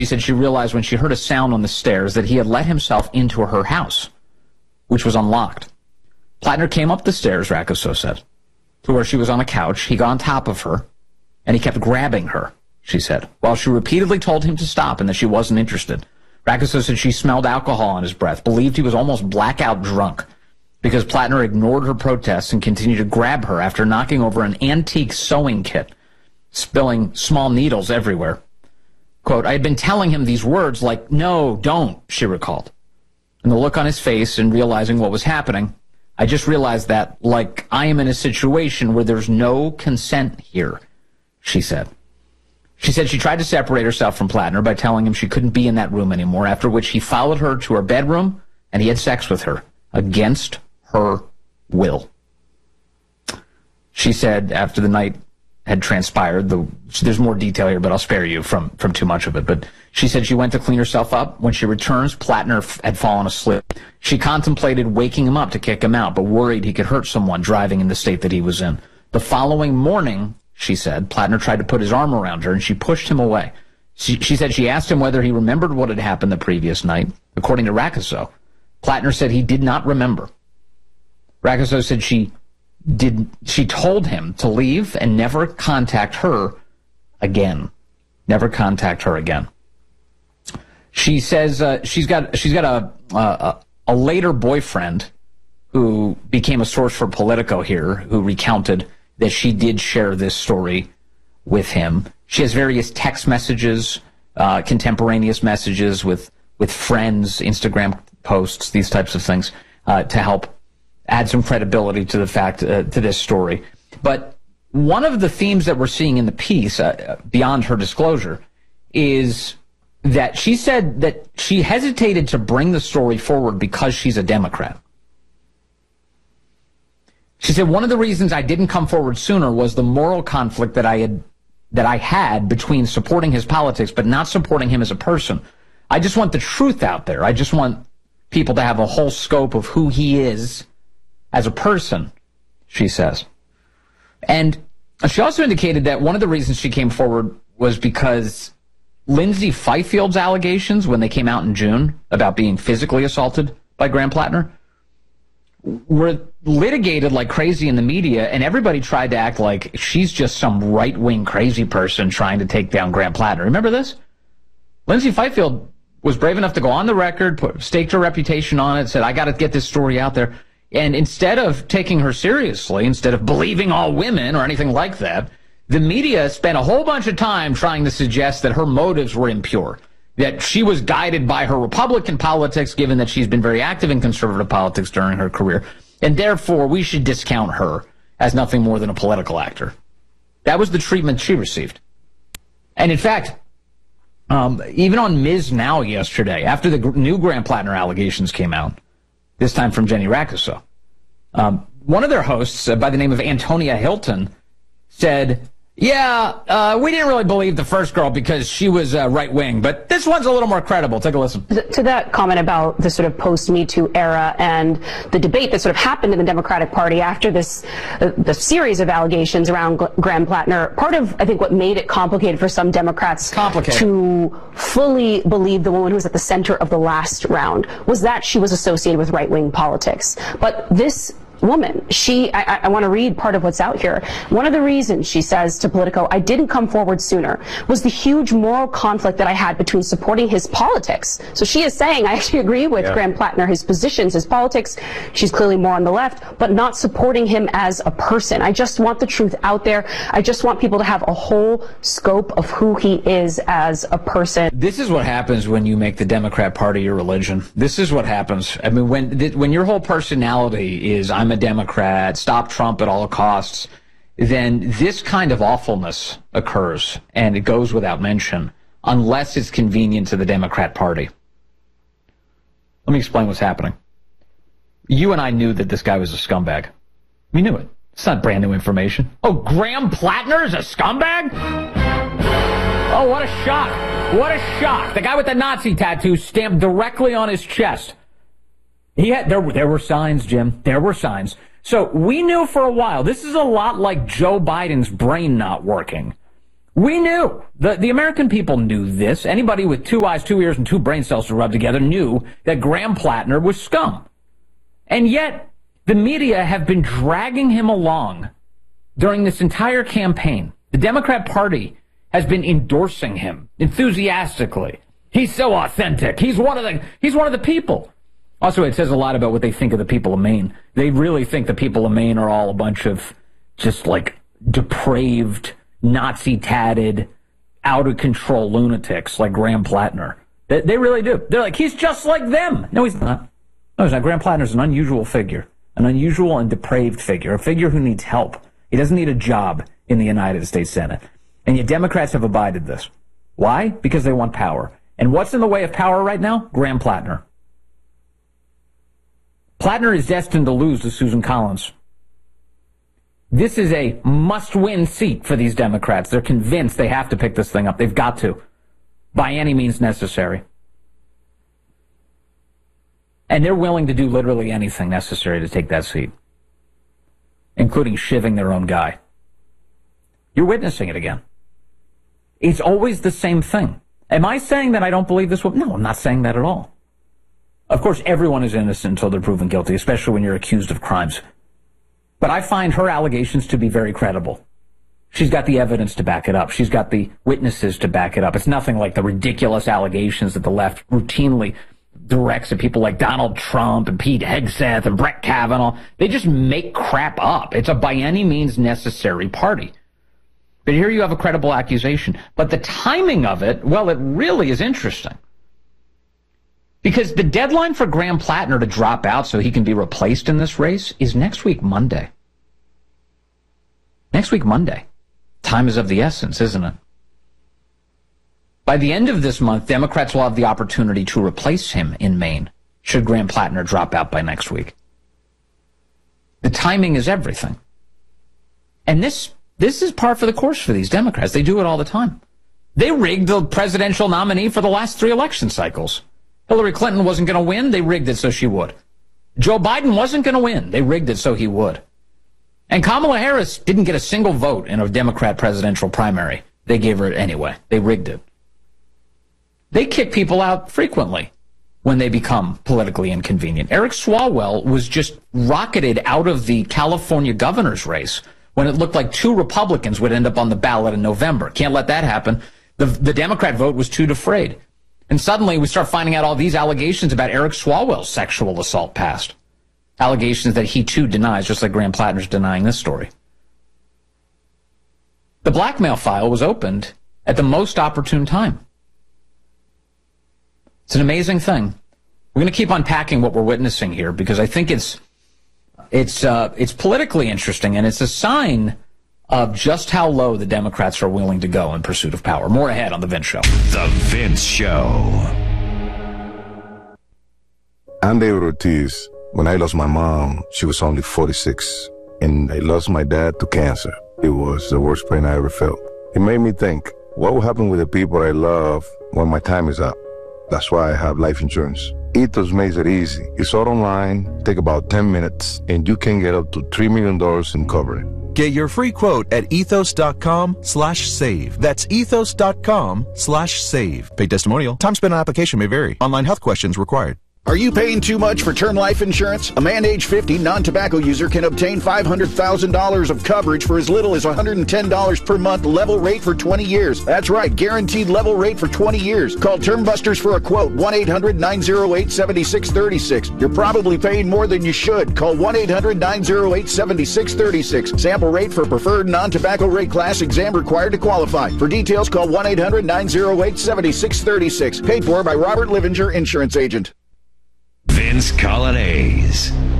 She said she realized when she heard a sound on the stairs that he had let himself into her house, which was unlocked. Plattner came up the stairs, Rakuso said, to where she was on a couch. He got on top of her, and he kept grabbing her, she said, while she repeatedly told him to stop and that she wasn't interested. Rakuso said she smelled alcohol on his breath, believed he was almost blackout drunk because Plattner ignored her protests and continued to grab her after knocking over an antique sewing kit, spilling small needles everywhere. Quote, I had been telling him these words like, no, don't, she recalled. And the look on his face and realizing what was happening, I just realized that, like, I am in a situation where there's no consent here, she said. She said she tried to separate herself from Plattner by telling him she couldn't be in that room anymore, after which he followed her to her bedroom and he had sex with her against her will. She said after the night had transpired, there's more detail here, but I'll spare you from too much of it. But she said she went to clean herself up. When she returns, Plattner had fallen asleep. She contemplated waking him up to kick him out, but worried he could hurt someone driving in the state that he was in. The following morning, she said, Plattner tried to put his arm around her, and she pushed him away. She said she asked him whether he remembered what had happened the previous night. According to Rakuso, Plattner said he did not remember. Rakuso said she told him to leave and never contact her again. Never contact her again. She says she's got a later boyfriend who became a source for Politico here, who recounted that she did share this story with him. She has various text messages, contemporaneous messages with friends, Instagram posts, these types of things, to help add some credibility to the fact, to this story. But one of the themes that we're seeing in the piece, beyond her disclosure, is that she said that she hesitated to bring the story forward because she's a Democrat. She said, one of the reasons I didn't come forward sooner was the moral conflict that I had between supporting his politics but not supporting him as a person. I just want the truth out there. I just want people to have a whole scope of who he is as a person, she says. And she also indicated that one of the reasons she came forward was because Lindsay Fifield's allegations, when they came out in June about being physically assaulted by Graham Plattner, were litigated like crazy in the media, and everybody tried to act like she's just some right-wing crazy person trying to take down Graham Plattner. Remember this? Lindsay Fifield was brave enough to go on the record, staked her reputation on it, said, I got to get this story out there. And instead of taking her seriously, instead of believing all women or anything like that, the media spent a whole bunch of time trying to suggest that her motives were impure, that she was guided by her Republican politics, given that she's been very active in conservative politics during her career, and therefore we should discount her as nothing more than a political actor. That was the treatment she received. And in fact, even on Ms. Now yesterday, after the new Graham Plattner allegations came out, this time from Jenny Rakuso, one of their hosts, by the name of Antonia Hilton, said, yeah, we didn't really believe the first girl because she was right-wing, but this one's a little more credible. Take a listen. To that comment about the sort of post-Me Too era and the debate that sort of happened in the Democratic Party after this, the series of allegations around Graham Plattner, part of, I think, what made it complicated for some Democrats to fully believe the woman who was at the center of the last round was that she was associated with right-wing politics. But this woman, I want to read part of what's out here. One of the reasons, she says to Politico, I didn't come forward sooner was the huge moral conflict that I had between supporting his politics. So she is saying, I actually agree with Graham Plattner, his positions, his politics. She's clearly more on the left, but not supporting him as a person. I just want the truth out there. I just want people to have a whole scope of who he is as a person. This is what happens when you make the Democrat Party your religion. This is what happens. I mean, when your whole personality is, I'm a Democrat, stop Trump at all costs, then this kind of awfulness occurs, and it goes without mention, unless it's convenient to the Democrat Party. Let me explain what's happening. You and I knew that this guy was a scumbag. We knew it. It's not brand new information. Oh, Graham Plattner is a scumbag? Oh, what a shock. What a shock. The guy with the Nazi tattoo stamped directly on his chest. There were signs, Jim. There were signs. So we knew for a while, this is a lot like Joe Biden's brain not working. We knew. The American people knew this. Anybody with 2 eyes, 2 ears, and 2 brain cells to rub together knew that Graham Plattner was scum. And yet, the media have been dragging him along during this entire campaign. The Democrat Party has been endorsing him enthusiastically. He's so authentic. He's one of the people. Also, it says a lot about what they think of the people of Maine. They really think the people of Maine are all a bunch of just like depraved, Nazi-tatted, out-of-control lunatics like Graham Plattner. They really do. They're like, he's just like them. No, he's not. No, he's not. Graham Plattner's an unusual figure, an unusual and depraved figure, a figure who needs help. He doesn't need a job in the United States Senate. And yet Democrats have abided this. Why? Because they want power. And what's in the way of power right now? Graham Plattner. Plattner is destined to lose to Susan Collins. This is a must-win seat for these Democrats. They're convinced they have to pick this thing up. They've got to, by any means necessary. And they're willing to do literally anything necessary to take that seat, including shivving their own guy. You're witnessing it again. It's always the same thing. Am I saying that I don't believe this? No, I'm not saying that at all. Of course, everyone is innocent until they're proven guilty, especially when you're accused of crimes. But I find her allegations to be very credible. She's got the evidence to back it up. She's got the witnesses to back it up. It's nothing like the ridiculous allegations that the left routinely directs at people like Donald Trump and Pete Hegseth and Brett Kavanaugh. They just make crap up. It's a by any means necessary party. But here you have a credible accusation. But the timing of it, well, it really is interesting. Because the deadline for Graham Plattner to drop out so he can be replaced in this race is next week, Monday. Next week, Monday. Time is of the essence, isn't it? By the end of this month, Democrats will have the opportunity to replace him in Maine, should Graham Plattner drop out by next week. The timing is everything. And this is par for the course for these Democrats. They do it all the time. They rigged the presidential nominee for the last 3 election cycles. Hillary Clinton wasn't going to win. They rigged it so she would. Joe Biden wasn't going to win. They rigged it so he would. And Kamala Harris didn't get a single vote in a Democrat presidential primary. They gave her it anyway. They rigged it. They kick people out frequently when they become politically inconvenient. Eric Swalwell was just rocketed out of the California governor's race when it looked like 2 Republicans would end up on the ballot in November. Can't let that happen. The Democrat vote was too defrayed. And suddenly we start finding out all these allegations about Eric Swalwell's sexual assault past. Allegations that he too denies, just like Graham Plattner's denying this story. The blackmail file was opened at the most opportune time. It's an amazing thing. We're going to keep unpacking what we're witnessing here because I think it's politically interesting and it's a sign of just how low the Democrats are willing to go in pursuit of power. More ahead on The Vince Show. The Vince Show. I'm David Ortiz. When I lost my mom, she was only 46. And I lost my dad to cancer. It was the worst pain I ever felt. It made me think, what will happen with the people I love when my time is up? That's why I have life insurance. Ethos makes it easy. It's all online, take about 10 minutes, and you can get up to $3 million in coverage. Get your free quote at ethos.com/save. That's ethos.com/save. Paid testimonial. Time spent on application may vary. Online health questions required. Are you paying too much for term life insurance? A man age 50 non-tobacco user can obtain $500,000 of coverage for as little as $110 per month, level rate for 20 years. That's right, guaranteed level rate for 20 years. Call Term Busters for a quote, 1-800-908-7636. You're probably paying more than you should. Call 1-800-908-7636. Sample rate for preferred non-tobacco rate class, exam required to qualify. For details, call 1-800-908-7636. Paid for by Robert Livinger, Insurance Agent. Vince Coglianese.